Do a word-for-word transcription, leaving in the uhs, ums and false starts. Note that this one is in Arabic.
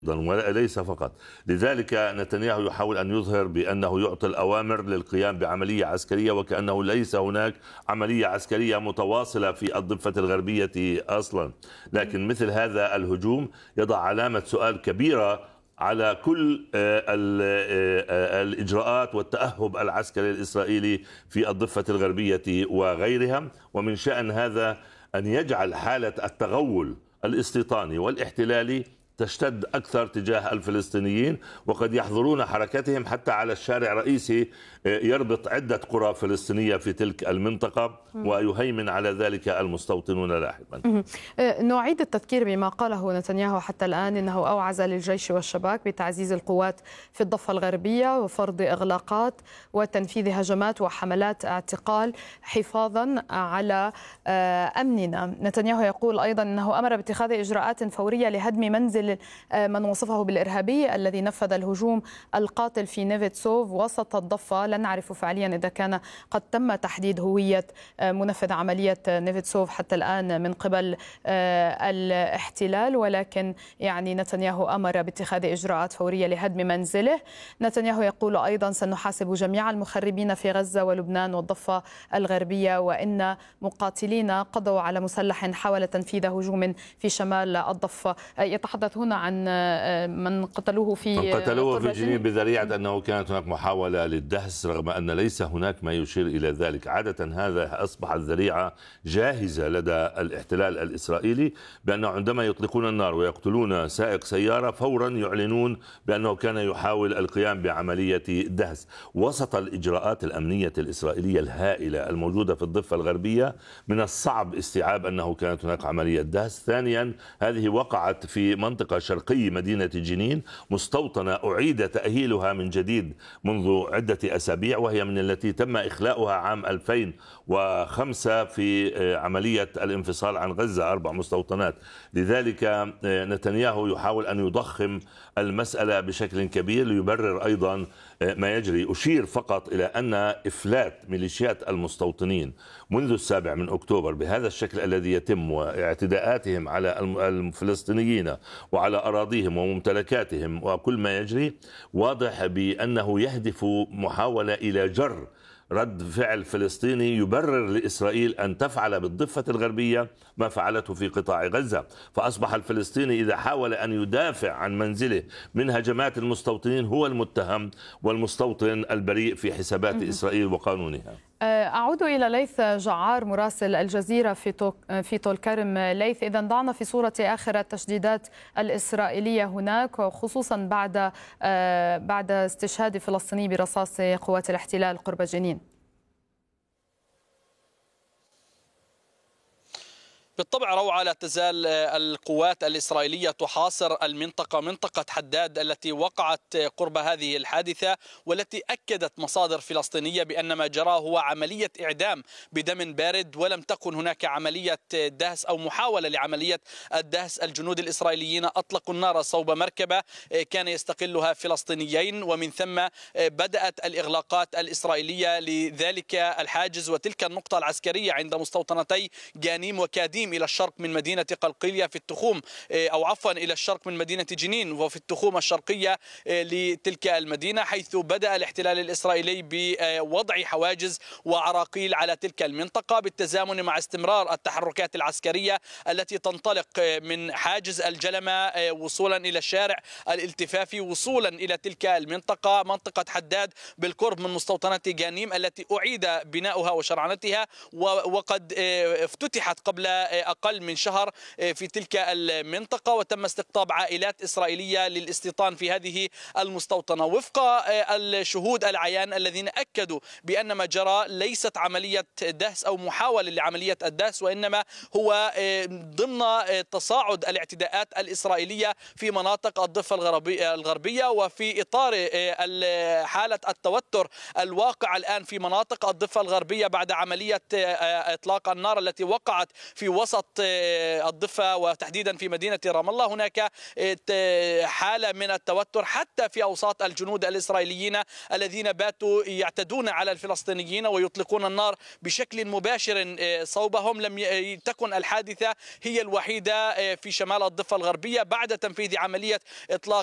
وليس فقط. لذلك نتنياهو يحاول أن يظهر بأنه يعطي الأوامر للقيام بعملية عسكرية، وكأنه ليس هناك عملية عسكرية متواصلة في الضفة الغربية أصلا. لكن مثل هذا الهجوم يضع علامة سؤال كبيرة على كل الإجراءات والتأهب العسكري الإسرائيلي في الضفة الغربية وغيرها. ومن شأن هذا أن يجعل حالة التغول الاستيطاني والاحتلالي تشتد أكثر تجاه الفلسطينيين، وقد يحظرون حركتهم حتى على الشارع الرئيسي يربط عدة قرى فلسطينية في تلك المنطقة، ويهيمن على ذلك المستوطنون لاحقا. نعيد التذكير بما قاله نتنياهو حتى الآن، إنه أوعز للجيش والشباك بتعزيز القوات في الضفة الغربية وفرض إغلاقات وتنفيذ هجمات وحملات اعتقال حفاظا على أمننا. نتنياهو يقول أيضا أنه أمر باتخاذ إجراءات فورية لهدم منزل من وصفه بالإرهابي الذي نفذ الهجوم القاتل في نيفيتسوف وسط الضفة. لا نعرف فعليا إذا كان قد تم تحديد هوية منفذ عملية نيفيتسوف حتى الآن من قبل الاحتلال، ولكن يعني نتنياهو أمر باتخاذ إجراءات فورية لهدم منزله. نتنياهو يقول أيضا سنحاسب جميع المخربين في غزة ولبنان والضفة الغربية، وإن مقاتلين قضوا على مسلح حاول تنفيذ هجوم في شمال الضفة. يتحدثون عن من قتلوه في من قتلوه في جنين بذريعة أنه كانت هناك محاولة للدهس، رغم أن ليس هناك ما يشير إلى ذلك. عادة هذا أصبحت ذريعة جاهزة لدى الاحتلال الإسرائيلي، بأنه عندما يطلقون النار ويقتلون سائق سيارة فورا يعلنون بأنه كان يحاول القيام بعملية دهس. وسط الإجراءات الأمنية الإسرائيلية الهائلة الموجودة في الضفة الغربية من الصعب استيعاب أنه كانت هناك عملية دهس. ثانيا، هذه وقعت في منطقة شرقي مدينة جنين، مستوطنة أعيد تأهيلها من جديد منذ عدة أسابيع، وهي من التي تم إخلاؤها عام ألفين وخمسة في عملية الانفصال عن غزة، أربع مستوطنات. لذلك نتنياهو يحاول أن يضخم المسألة بشكل كبير ليبرر أيضا ما يجري. أشير فقط إلى أن إفلات ميليشيات المستوطنين منذ السابع من أكتوبر بهذا الشكل الذي يتم، واعتداءاتهم على الفلسطينيين وعلى أراضيهم وممتلكاتهم وكل ما يجري، واضح بأنه يهدف محاولة إلى جر رد فعل فلسطيني يبرر لإسرائيل أن تفعل بالضفة الغربية ما فعلته في قطاع غزة. فأصبح الفلسطيني إذا حاول أن يدافع عن منزله من هجمات المستوطنين هو المتهم، والمستوطن البريء في حسابات إسرائيل وقانونها. أعود إلى ليث جعار مراسل الجزيرة في في طول كرم. ليث، إذا ضعنا في صورة آخر التشديدات الإسرائيلية هناك، وخصوصا بعد بعد استشهاد فلسطيني برصاص قوات الاحتلال قرب جنين. بالطبع روعة، لا تزال القوات الإسرائيلية تحاصر المنطقة، منطقة حداد التي وقعت قرب هذه الحادثة، والتي أكدت مصادر فلسطينية بأن ما جرى هو عملية إعدام بدم بارد، ولم تكن هناك عملية دهس أو محاولة لعملية الدهس. الجنود الإسرائيليين أطلقوا النار صوب مركبة كان يستقلها فلسطينيين، ومن ثم بدأت الإغلاقات الإسرائيلية لذلك الحاجز وتلك النقطة العسكرية عند مستوطنتي جانيم وكاديم إلى الشرق من مدينة قلقيلية في التخوم، أو عفوا إلى الشرق من مدينة جنين وفي التخوم الشرقية لتلك المدينة، حيث بدأ الاحتلال الإسرائيلي بوضع حواجز وعراقيل على تلك المنطقة بالتزامن مع استمرار التحركات العسكرية التي تنطلق من حاجز الجلمة وصولا إلى الشارع الالتفافي وصولا إلى تلك المنطقة، منطقة حداد بالقرب من مستوطنة جانيم التي أعيد بناؤها وشرعنتها، وقد افتتحت قبل أقل من شهر في تلك المنطقة، وتم استقطاب عائلات إسرائيلية للاستيطان في هذه المستوطنة. وفق الشهود العيان الذين أكدوا بأن ما جرى ليست عملية دهس أو محاولة لعملية الدهس، وإنما هو ضمن تصاعد الاعتداءات الإسرائيلية في مناطق الضفة الغربية، وفي إطار حالة التوتر الواقع الآن في مناطق الضفة الغربية بعد عملية إطلاق النار التي وقعت في وسط الضفة وتحديدا في مدينة رام الله هناك حالة من التوتر حتى في أوساط الجنود الإسرائيليين الذين باتوا يعتدون على الفلسطينيين ويطلقون النار بشكل مباشر صوبهم. لم تكن الحادثة هي الوحيدة في شمال الضفة الغربية بعد تنفيذ عملية إطلاق